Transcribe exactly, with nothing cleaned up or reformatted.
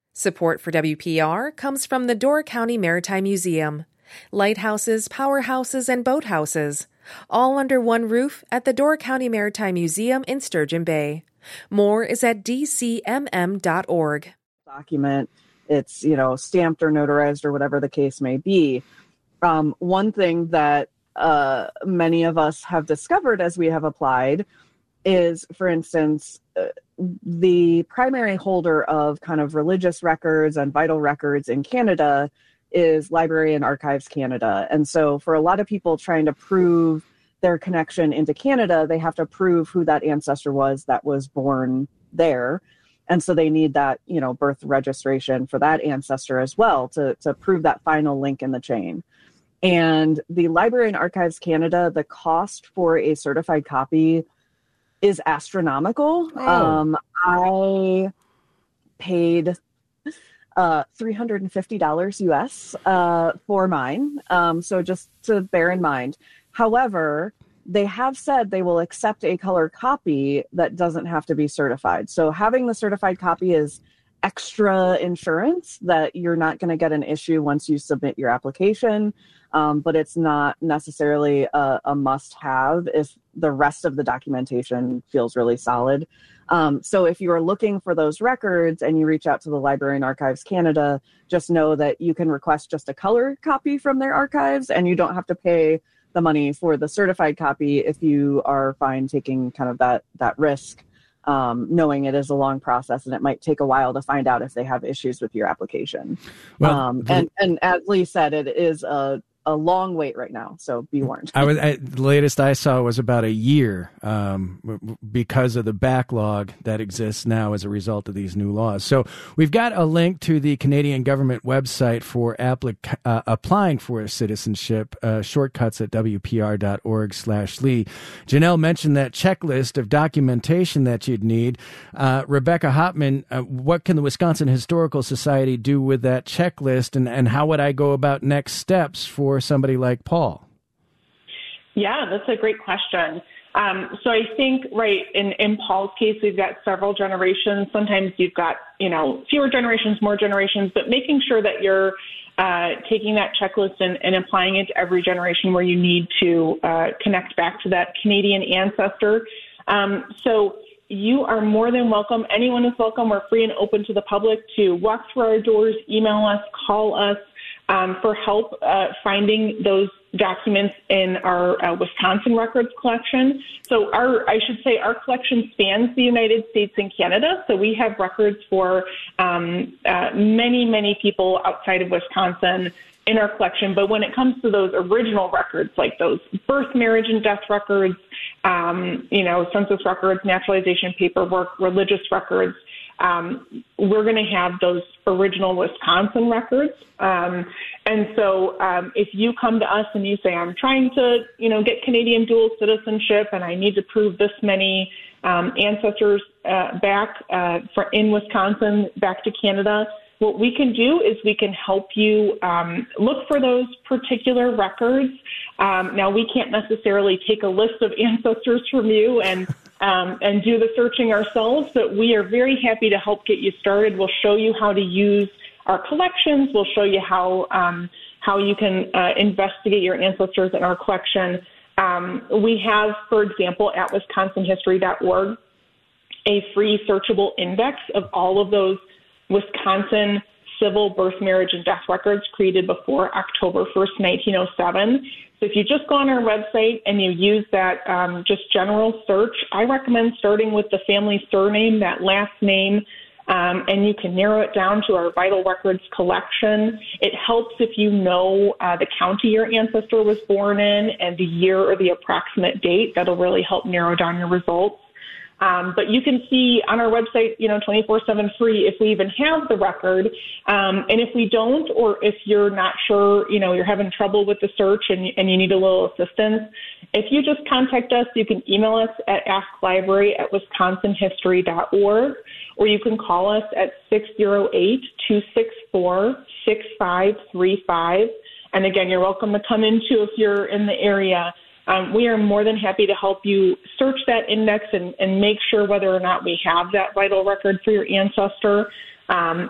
Support for W P R comes from the Door County Maritime Museum. Lighthouses, powerhouses, and boathouses, all under one roof at the Door County Maritime Museum in Sturgeon Bay. More is at d c m m dot org. Document, it's, you know, stamped or notarized or whatever the case may be. Um, one thing that uh, many of us have discovered as we have applied is, for instance, uh, the primary holder of kind of religious records and vital records in Canada is Library and Archives Canada. And so for a lot of people trying to prove their connection into Canada, they have to prove who that ancestor was that was born there. And so they need that, you know, birth registration for that ancestor as well to, to prove that final link in the chain. And the Library and Archives Canada, the cost for a certified copy is astronomical. Oh. Um, I paid uh, three hundred fifty dollars U S uh, for mine. Um, so just to bear in mind. However, they have said they will accept a color copy that doesn't have to be certified. So having the certified copy is extra insurance that you're not going to get an issue once you submit your application. Um, but it's not necessarily a, a must-have if the rest of the documentation feels really solid. Um, so if you are looking for those records and you reach out to the Library and Archives Canada, just know that you can request just a color copy from their archives, and you don't have to pay the money for the certified copy if you are fine taking kind of that that risk, um, knowing it is a long process and it might take a while to find out if they have issues with your application. Well, um, the, and, and as Lee said, it is a a long wait right now, so be warned. I was I, the latest I saw was about a year um, because of the backlog that exists now as a result of these new laws. So we've got a link to the Canadian government website for applic- uh, applying for citizenship, uh, shortcuts at w p r dot org slash Lee. Janelle mentioned that checklist of documentation that you'd need. Uh, Rebecca Hopman, uh, what can the Wisconsin Historical Society do with that checklist, and, and how would I go about next steps for for somebody like Paul? Yeah, that's a great question. Um, so I think, right, in, in Paul's case, we've got several generations. Sometimes you've got, you know, fewer generations, more generations, but making sure that you're uh, taking that checklist and, and applying it to every generation where you need to uh, connect back to that Canadian ancestor. Um, so you are more than welcome. Anyone is welcome. We're free and open to the public to walk through our doors, email us, call us, Um, for help uh, finding those documents in our uh, Wisconsin records collection. So our, I should say our collection spans the United States and Canada. So we have records for um, uh, many, many people outside of Wisconsin in our collection. But when it comes to those original records, like those birth, marriage, and death records, um, you know, census records, naturalization paperwork, religious records, Um, we're going to have those original Wisconsin records. Um, and so um, if you come to us and you say, I'm trying to, you know, get Canadian dual citizenship and I need to prove this many um, ancestors uh, back uh, for, in Wisconsin back to Canada, what we can do is we can help you um, look for those particular records. Um, now, we can't necessarily take a list of ancestors from you and Um, and do the searching ourselves, but we are very happy to help get you started. We'll show you how to use our collections. We'll show you how um, how you can uh, investigate your ancestors in our collection. Um, we have, for example, at wisconsin history dot org, a free searchable index of all of those Wisconsin civil birth, marriage, and death records created before October first, nineteen oh seven. So if you just go on our website and you use that um, just general search, I recommend starting with the family surname, that last name, um, and you can narrow it down to our vital records collection. It helps if you know uh, the county your ancestor was born in and the year or the approximate date. That'll really help narrow down your results. Um, but you can see on our website, you know, twenty-four seven free if we even have the record. Um, and if we don't, or if you're not sure, you know, you're having trouble with the search and, and you need a little assistance, if you just contact us, you can email us at asklibrary at wisconsin history dot org, or you can call us at six oh eight, two six four, six five three five. And again, you're welcome to come in too if you're in the area. Um, we are more than happy to help you search that index and, and make sure whether or not we have that vital record for your ancestor. Um,